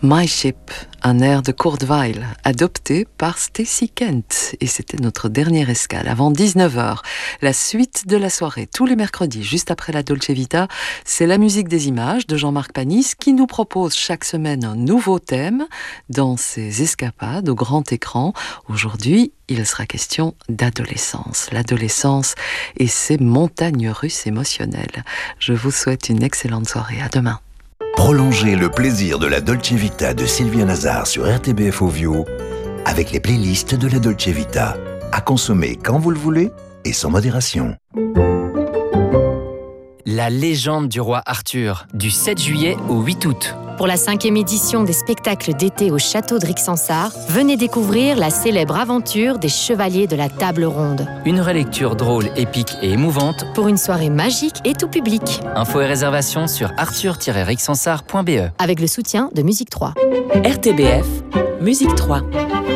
My Ship, un air de Kurt Weill, adopté par Stacey Kent. Et c'était notre dernière escale, avant 19h. La suite de la soirée, tous les mercredis, juste après la Dolce Vita, c'est la musique des images de Jean-Marc Panis qui nous propose chaque semaine un nouveau thème dans ses escapades au grand écran. Aujourd'hui, il sera question d'adolescence. L'adolescence et ses montagnes russes émotionnelles. Je vous souhaite une excellente soirée. À demain. Prolongez le plaisir de la Dolce Vita de Sylvia Nazar sur RTBF Ovio avec les playlists de la Dolce Vita. À consommer quand vous le voulez et sans modération. La légende du roi Arthur, du 7 juillet au 8 août. Pour la 5e édition des spectacles d'été au château de Rixensart, venez découvrir la célèbre aventure des chevaliers de la table ronde. Une relecture drôle, épique et émouvante pour une soirée magique et tout public. Infos et réservations sur arthur-rixensart.be. Avec le soutien de Musique 3. RTBF, Musique 3.